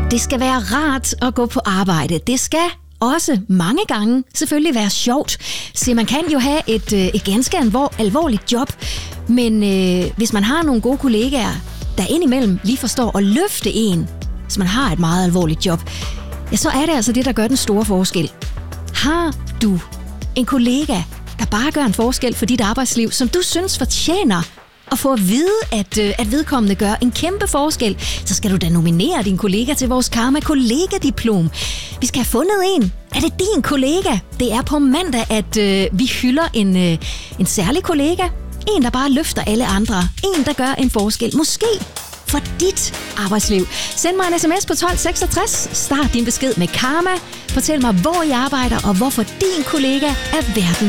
Det skal være rart at gå på arbejde. Det skal også mange gange selvfølgelig være sjovt. Så man kan jo have et ganske alvorligt job, men hvis man har nogle gode kollegaer, der indimellem lige forstår at løfte en, så man har et meget alvorligt job, ja, så er det altså det, der gør den store forskel. Har du en kollega, der bare gør en forskel for dit arbejdsliv, som du synes fortjener at få at vide, at vedkommende gør en kæmpe forskel, så skal du da nominere din kollega til vores Karma Kollega-diplom. Vi skal have fundet en. Er det din kollega? Det er på mandag, at vi hylder en særlig kollega. En, der bare løfter alle andre. En, der gør en forskel. Måske for dit arbejdsliv. Send mig en sms på 1266. Start din besked med Karma. Fortæl mig, hvor I arbejder, og hvorfor din kollega er verdens